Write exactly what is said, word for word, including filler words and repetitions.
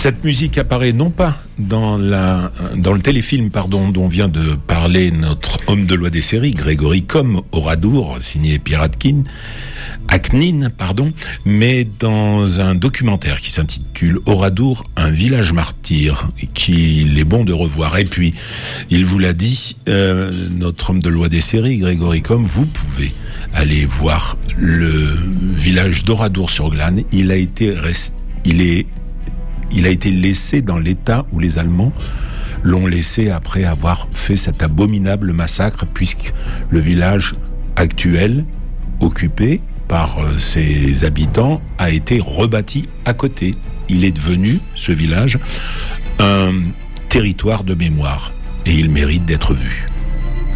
Cette musique apparaît non pas dans la dans le téléfilm pardon dont vient de parler notre homme de loi des séries Grégory Comme, Oradour, signé Pierre Atkin, Aknin, pardon, mais dans un documentaire qui s'intitule Oradour, un village martyr, qu'il est bon de revoir. Et puis, il vous l'a dit, euh, notre homme de loi des séries Grégory Comme, vous pouvez aller voir le village d'Oradour-sur-Glane. Il a été rest... il est Il a été laissé dans l'état où les Allemands l'ont laissé après avoir fait cet abominable massacre, puisque le village actuel, occupé par euh, ses habitants, a été rebâti à côté. Il est devenu, ce village, un territoire de mémoire, et il mérite d'être vu.